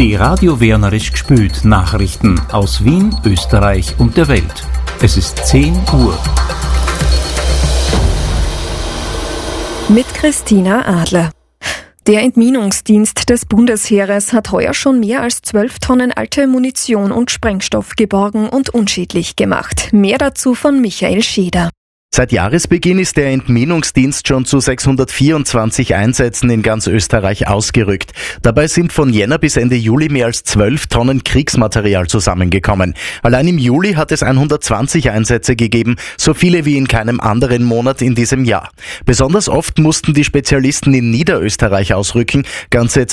Die Radio Wernerisch gespült Nachrichten aus Wien, Österreich und der Welt. Es ist 10 Uhr. Mit Christina Adler. Der Entminungsdienst des Bundesheeres hat heuer schon mehr als 12 Tonnen alte Munition und Sprengstoff geborgen und unschädlich gemacht. Mehr dazu von Michael Scheder. Seit Jahresbeginn ist der Entminungsdienst schon zu 624 Einsätzen in ganz Österreich ausgerückt. Dabei sind von Jänner bis Ende Juli mehr als 12 Tonnen Kriegsmaterial zusammengekommen. Allein im Juli hat es 120 Einsätze gegeben, so viele wie in keinem anderen Monat in diesem Jahr. Besonders oft mussten die Spezialisten in Niederösterreich ausrücken, ganze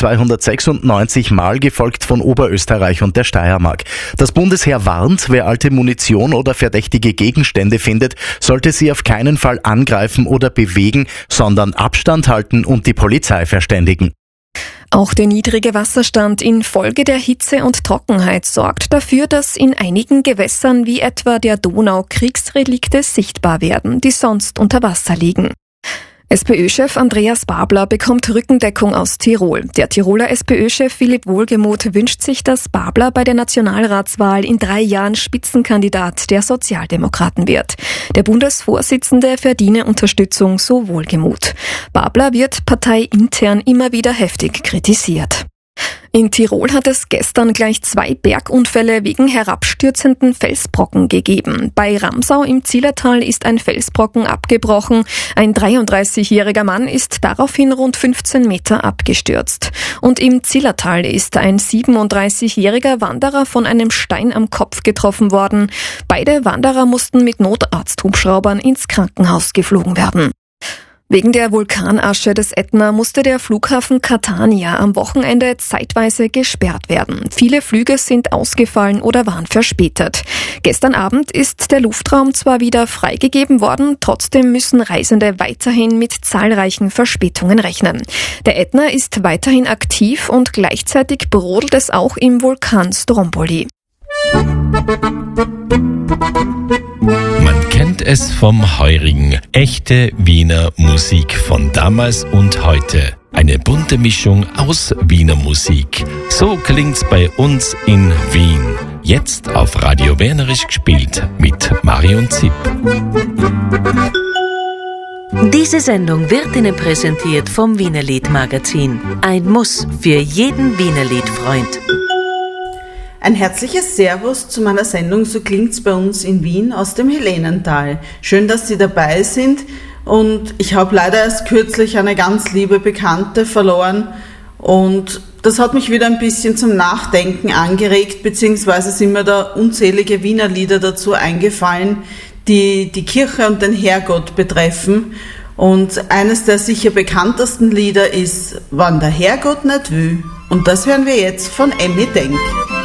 296 Mal, gefolgt von Oberösterreich und der Steiermark. Das Bundesheer warnt, wer alte Munition oder verdächtige Gegenstände findet, sollte sie auf keinen Fall angreifen oder bewegen, sondern Abstand halten und die Polizei verständigen. Auch der niedrige Wasserstand infolge der Hitze und Trockenheit sorgt dafür, dass in einigen Gewässern wie etwa der Donau Kriegsrelikte sichtbar werden, die sonst unter Wasser liegen. SPÖ-Chef Andreas Babler bekommt Rückendeckung aus Tirol. Der Tiroler SPÖ-Chef Philipp Wohlgemuth wünscht sich, dass Babler bei der Nationalratswahl in 3 Jahren Spitzenkandidat der Sozialdemokraten wird. Der Bundesvorsitzende verdiene Unterstützung, so Wohlgemuth. Babler wird parteiintern immer wieder heftig kritisiert. In Tirol hat es gestern gleich 2 Bergunfälle wegen herabstürzenden Felsbrocken gegeben. Bei Ramsau im Zillertal ist ein Felsbrocken abgebrochen. Ein 33-jähriger Mann ist daraufhin rund 15 Meter abgestürzt. Und im Zillertal ist ein 37-jähriger Wanderer von einem Stein am Kopf getroffen worden. Beide Wanderer mussten mit Notarzthubschraubern ins Krankenhaus geflogen werden. Wegen der Vulkanasche des Ätna musste der Flughafen Catania am Wochenende zeitweise gesperrt werden. Viele Flüge sind ausgefallen oder waren verspätet. Gestern Abend ist der Luftraum zwar wieder freigegeben worden, trotzdem müssen Reisende weiterhin mit zahlreichen Verspätungen rechnen. Der Ätna ist weiterhin aktiv und gleichzeitig brodelt es auch im Vulkan Stromboli. Man kennt es vom Heurigen. Echte Wiener Musik von damals und heute. Eine bunte Mischung aus Wiener Musik. So klingt's bei uns in Wien. Jetzt auf Radio Wernerisch gespielt mit Marion Zipp. Diese Sendung wird Ihnen präsentiert vom Wiener Lied-Magazin. Ein Muss für jeden Wiener Liedfreund. Ein herzliches Servus zu meiner Sendung So klingt's bei uns in Wien aus dem Helenental. Schön, dass Sie dabei sind, und ich habe leider erst kürzlich eine ganz liebe Bekannte verloren, und das hat mich wieder ein bisschen zum Nachdenken angeregt, beziehungsweise sind mir da unzählige Wiener Lieder dazu eingefallen, die die Kirche und den Herrgott betreffen. Und eines der sicher bekanntesten Lieder ist Wann der Herrgott nicht will. Und das hören wir jetzt von Emmy Denk.